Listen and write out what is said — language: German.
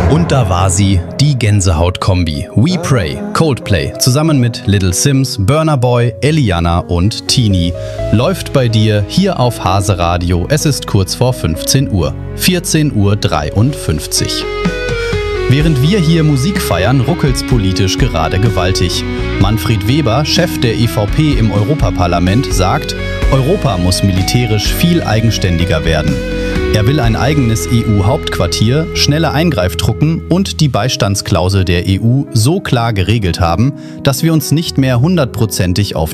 Und da war sie, die Gänsehaut-Kombi. We Pray, Coldplay, zusammen mit Little Sims, Burna Boy, Eliana und Tini. Läuft bei dir hier auf Hase Radio. Es ist kurz vor 15 Uhr. 14:53 Uhr. Während wir hier Musik feiern, ruckelt's politisch gerade gewaltig. Manfred Weber, Chef der EVP im Europaparlament, sagt, Europa muss militärisch viel eigenständiger werden. Er will ein eigenes EU-Hauptquartier, schnelle Eingreiftruppen und die Beistandsklausel der EU so klar geregelt haben, dass wir uns nicht mehr hundertprozentig auf